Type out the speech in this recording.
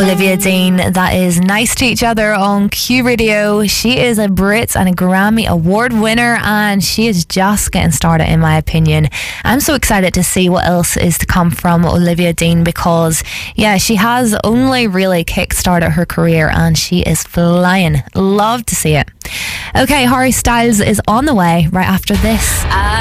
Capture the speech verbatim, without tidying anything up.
Olivia Dean, that is Nice to Each Other on Q Radio. She is a Brit and a Grammy Award winner, and she is just getting started, in my opinion. I'm so excited to see what else is to come from Olivia Dean, because yeah, she has only really kick-started her career and she is flying. Love to see it. Okay, Harry Styles is on the way right after this. Uh-